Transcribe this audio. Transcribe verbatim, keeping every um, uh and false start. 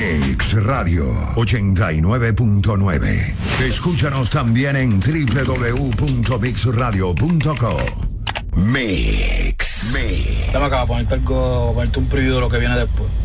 Mix Radio ochenta y nueve punto nueve. Escúchanos también en doble u doble u doble u punto mix radio punto com. Mix. Mix. Dame acá, ponerte algo, ponerte un preview de lo que viene después.